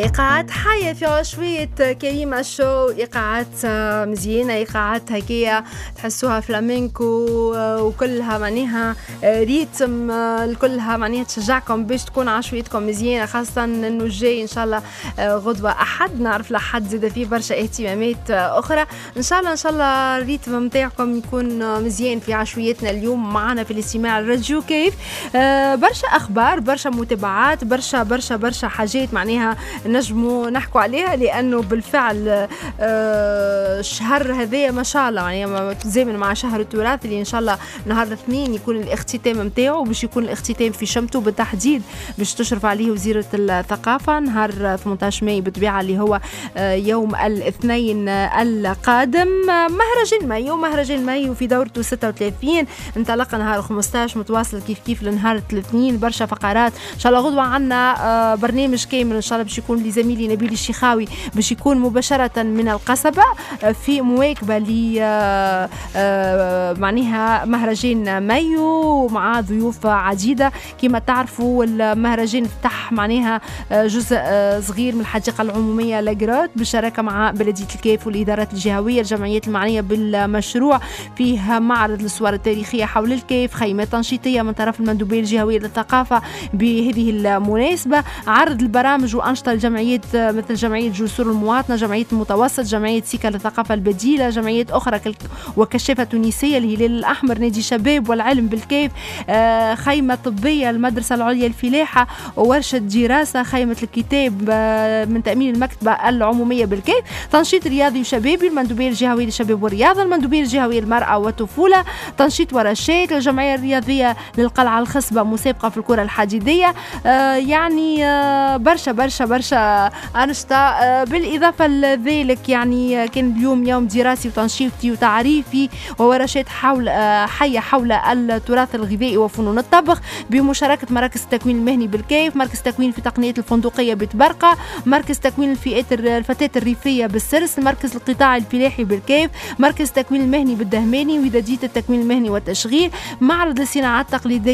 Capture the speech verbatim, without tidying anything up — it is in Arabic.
إيقاعات حية في عشوية كريمة شو، إيقاعات مزيانة، إيقاعات هكية تحسوها فلامينكو وكلها معناها ريتم، كلها معناها تشجعكم باش تكون عشويتكم مزيانة، خاصة إنه الجاي إن شاء الله غدوة أحد، نعرف لحد زاد فيه برشا اهتمامات أخرى. إن شاء الله إن شاء الله الريتم متاعكم يكون مزيان في عشويتنا اليوم معنا في الاستماع الراديو كيف. برشا أخبار، برشا متابعات، برشا برشا برشا حاجات معناها نجموا نحكوا عليها، لأنه بالفعل الشهر هذا ما شاء الله يعني تزامن مع شهر التراث اللي إن شاء الله نهار الاثنين يكون الاختتام متاعه، باش يكون الاختتام في شمته بالتحديد باش تشرف عليه وزيرة الثقافة نهار ثمانية عشر مايو بالطبيعة اللي هو يوم الاثنين القادم. مهرجان مايو مهرجان مايو في دورته ستة وثلاثين انطلق نهار خمسة عشر متواصل كيف كيف لنهار الاثنين، برشا فقرات إن شاء الله. غدوة عنا برنامج كامل إن شاء الله باش يكون لزميلي نبيل الشيخاوي باش يكون مباشرة من القصبة في مواكبة ل معناها مهرجان مايو مع ضيوف عديدة. كما تعرفوا المهرجان فتح معناها جزء صغير من الحديقة العمومية لاجرات بالشراكة مع بلدية الكيف والإدارات الجهوية الجمعيات المعنية بالمشروع، فيها معرض للصور التاريخية حول الكيف، خيمات تنشيطية من طرف المندوبية الجهوية للثقافة بهذه المناسبة، عرض البرامج وأنشطة الجمعيات مثل جمعية جسور المواطنة، جمعية المتوسط، جمعية سيكا للثقافة البديلة، جمعيات أخرى وكشافة تونسية، الهلال الأحمر، نادي شباب والعلم بالكيف، خيمة طبية، المدرسة العليا الفلاحة، وورشة دراسة، خيمة الكتاب من تأمين المكتبة العمومية بالكيف، تنشيط رياضي وشبابي، المندوبية الجهوية للشباب والرياضة، المندوبية الجهوية للمرأة والطفولة، تنشيط ورشات، الجمعية الرياضية للقلعة الخصبة، مسابقة في الكرة الحديدية، يعني برشا برشا برشا أنشطة. بالإضافة لذلك يعني كان اليوم يوم دراسي وتنشيطي وتعريفي وورشات حول حية حول التراث الغذائي وفنون الطبخ بمشاركة مراكز التكوين المهني بالكيف، مركز تكوين في تقنية الفندقية بتبرقة، مركز تكوين الفئات الفتاة الريفية بالسرس، مركز القطاع الفلاحي بالكيف، مركز التكوين المهني بالدهماني، ودادية التكوين المهني والتشغيل، معرض الصناعات التقليدية